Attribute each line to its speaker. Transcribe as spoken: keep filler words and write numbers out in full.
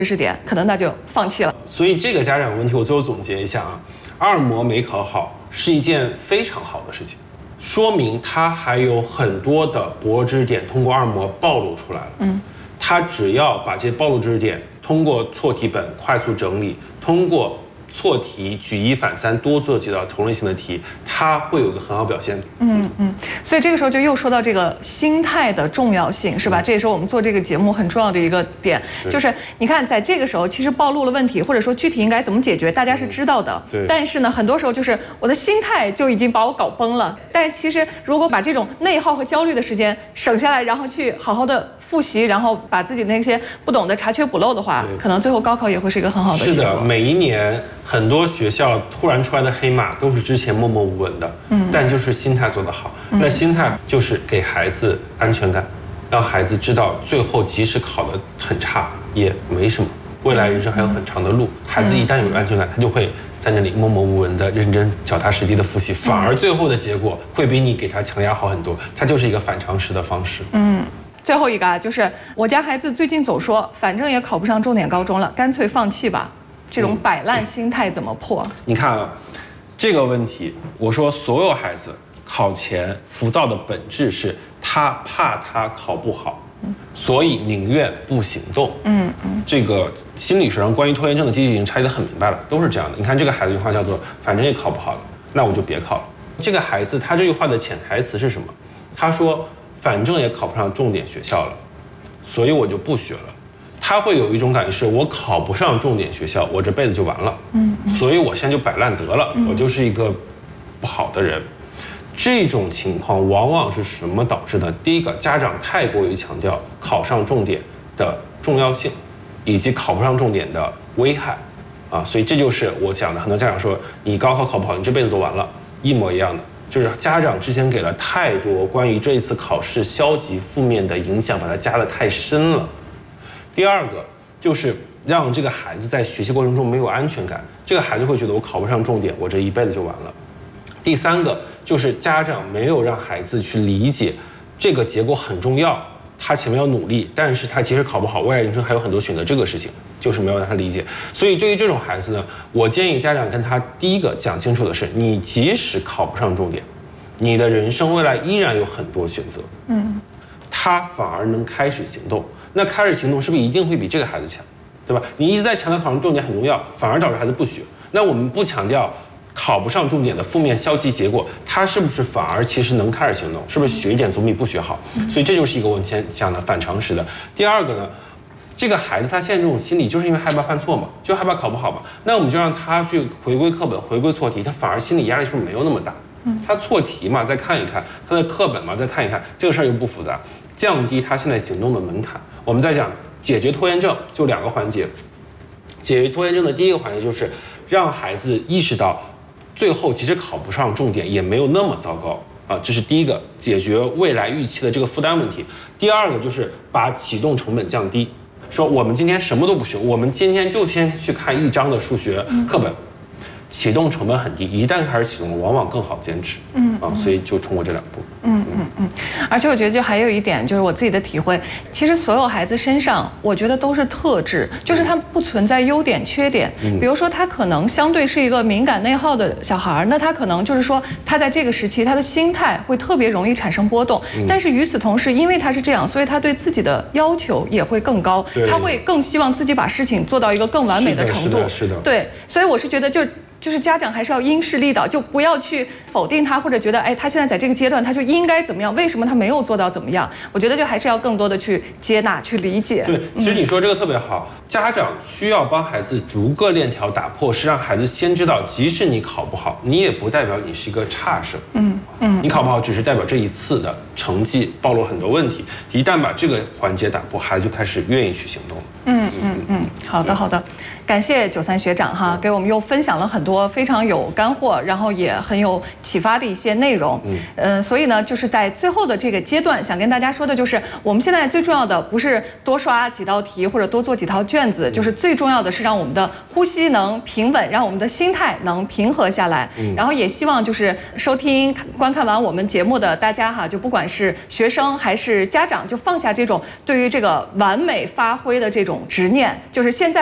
Speaker 1: 知识点，可能那就放弃了。
Speaker 2: 所以这个家长问题，我最后总结一下啊，二模没考好是一件非常好的事情，说明他还有很多的薄弱知识点通过二模暴露出来了。嗯，他只要把这些暴露知识点通过错题本快速整理，通过错题举一反三，多做几道同类型的题，它会有一个很好表现。
Speaker 1: 嗯嗯，所以这个时候就又说到这个心态的重要性，是吧？嗯、这也是我们做这个节目很重要的一个点，就是你看，在这个时候其实暴露了问题，或者说具体应该怎么解决，大家是知道的。
Speaker 2: 对。
Speaker 1: 但是呢，很多时候就是我的心态就已经把我搞崩了。但是其实如果把这种内耗和焦虑的时间省下来，然后去好好的复习，然后把自己那些不懂的查缺补漏的话，可能最后高考也会是一个很好的结果。
Speaker 2: 是的，每一年。很多学校突然出来的黑马都是之前默默无闻的，嗯，但就是心态做得好。嗯、那心态就是给孩子安全感，让孩子知道最后即使考得很差也没什么，未来人生还有很长的路。孩子一旦有安全感，他就会在那里默默无闻的认真脚踏实地的复习，反而最后的结果会比你给他强压好很多。它就是一个反常识的方式。
Speaker 1: 嗯。最后一个啊，就是我家孩子最近总说，反正也考不上重点高中了，干脆放弃吧。这种摆烂心态怎么破？
Speaker 2: 嗯、你看啊，这个问题，我说所有孩子考前浮躁的本质是他怕他考不好，嗯、所以宁愿不行动。嗯嗯，这个心理学上关于拖延症的机制已经拆得很明白了，都是这样的。你看这个孩子一句话叫做“反正也考不好了，那我就别考了”。这个孩子他这句话的潜台词是什么？他说反正也考不上重点学校了，所以我就不学了。他会有一种感觉是，我考不上重点学校，我这辈子就完了。嗯，所以我现在就摆烂得了，我就是一个不好的人。这种情况往往是什么导致的？第一个，家长太过于强调考上重点的重要性，以及考不上重点的危害，啊，所以这就是我讲的。很多家长说，你高考考不好，你这辈子都完了，一模一样的。就是家长之前给了太多关于这一次考试消极负面的影响，把它加得太深了。第二个就是让这个孩子在学习过程中没有安全感，这个孩子会觉得我考不上重点，我这一辈子就完了。第三个就是家长没有让孩子去理解这个结果很重要，他前面要努力，但是他即使考不好，未来人生还有很多选择，这个事情就是没有让他理解。所以对于这种孩子呢，我建议家长跟他第一个讲清楚的是，你即使考不上重点，你的人生未来依然有很多选择，嗯，他反而能开始行动。那开始行动是不是一定会比这个孩子强，对吧？你一直在强调考上重点很重要，反而导致孩子不学。那我们不强调考不上重点的负面消极结果，他是不是反而其实能开始行动？是不是学一点总比不学好？所以这就是一个我们前讲的反常识的。第二个呢，这个孩子他现在这种心理就是因为害怕犯错嘛，就害怕考不好嘛。那我们就让他去回归课本，回归错题，他反而心理压力是不是没有那么大？他错题嘛，再看一看他的课本嘛，再看一看，这个事儿又不复杂，降低他现在行动的门槛。我们在讲解决拖延症，就两个环节。解决拖延症的第一个环节就是让孩子意识到，最后即使考不上重点也没有那么糟糕啊，这是第一个，解决未来预期的这个负担问题。第二个就是把启动成本降低，说我们今天什么都不学，我们今天就先去看一章的数学课本。启动成本很低，一旦开始启动，往往更好坚持。嗯啊，所以就通过这两步。
Speaker 1: 嗯嗯嗯。而且我觉得就还有一点，就是我自己的体会，其实所有孩子身上，我觉得都是特质，就是他不存在优点缺点。嗯。比如说他可能相对是一个敏感内耗的小孩，那他可能就是说他在这个时期他的心态会特别容易产生波动。嗯。但是与此同时，因为他是这样，所以他对自己的要求也会更高，他会更希望自己把事情做到一个更完美的程度。
Speaker 2: 是的，是的。是的。
Speaker 1: 对，所以我是觉得就。就是家长还是要因势利导，就不要去否定他，或者觉得哎，他现在在这个阶段他就应该怎么样，为什么他没有做到怎么样？我觉得就还是要更多的去接纳、去理解。
Speaker 2: 对，其实你说这个特别好，嗯、家长需要帮孩子逐个链条打破，是让孩子先知道，即使你考不好，你也不代表你是一个差生。嗯嗯，你考不好只是代表这一次的成绩暴露很多问题。一旦把这个环节打破，孩子就开始愿意去行动了。嗯
Speaker 1: 嗯嗯，好的好的。感谢九三学长哈，给我们又分享了很多非常有干货，然后也很有启发的一些内容。嗯，呃，所以呢，就是在最后的这个阶段，想跟大家说的就是，我们现在最重要的不是多刷几道题或者多做几套卷子，就是最重要的是让我们的呼吸能平稳，让我们的心态能平和下来。嗯，然后也希望就是收听观。 观看完我们节目的大家哈，就不管是学生还是家长，就放下这种对于这个完美发挥的这种执念，就是现在。